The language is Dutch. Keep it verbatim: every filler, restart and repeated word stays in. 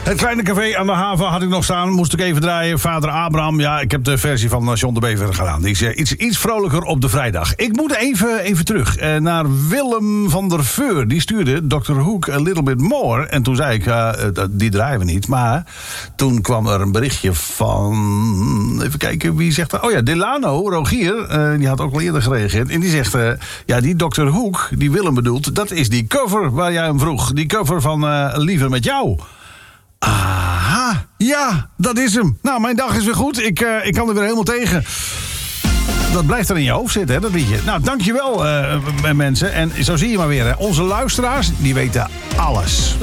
Het kleine café aan de haven had ik nog staan. Moest ik even draaien. Vader Abraham. Ja, ik heb de versie van John de Bever gedaan. Die is uh, iets, iets vrolijker op de vrijdag. Ik moet even, even terug uh, naar Willem van der Veur. Die stuurde doctor Hook a little bit more. En toen zei ik, uh, die draaien we niet. Maar toen kwam er een berichtje van... Even kijken, wie zegt dat? Oh ja, Delano, Rogier. Uh, die had ook al eerder gereageerd. En die zegt, uh, ja, die dokter Hook, die Willem bedoelt... dat is die cover waar jij hem vroeg. Die cover van uh, Liever met jou. Aha, ja, dat is hem. Nou, mijn dag is weer goed. Ik, uh, ik kan er weer helemaal tegen. Dat blijft er in je hoofd zitten, hè, dat liedje. Nou, dankjewel, uh, mensen. En zo zie je maar weer, hè. Onze luisteraars, die weten alles.